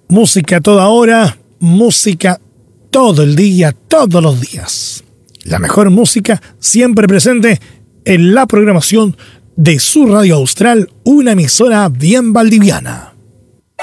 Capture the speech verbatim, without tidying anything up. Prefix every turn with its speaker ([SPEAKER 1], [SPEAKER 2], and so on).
[SPEAKER 1] Música a toda hora, música todo el día, todos los días. La mejor música siempre presente en la programación de su radio austral, una emisora bien valdiviana.